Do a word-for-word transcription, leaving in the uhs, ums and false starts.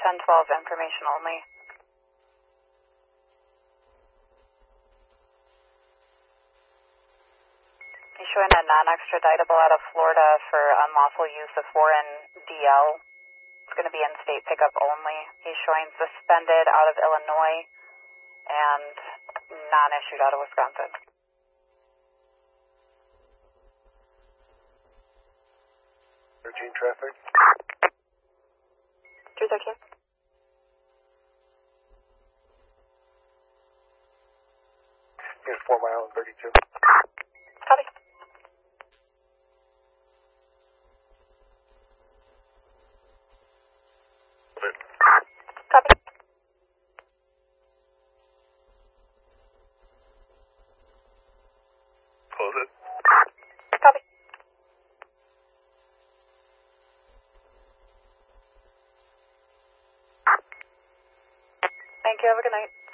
ten twelve, information only. He's showing a non-extraditable out of Florida for unlawful use of foreign D L. It's going to be in-state pickup only. He's showing suspended out of Illinois and non-issued out of Wisconsin. thirteen traffic. two thirteen. Here's four mile and thirty-two. Copy. Close it. Copy. Close it. Copy. Thank you. Have a good night.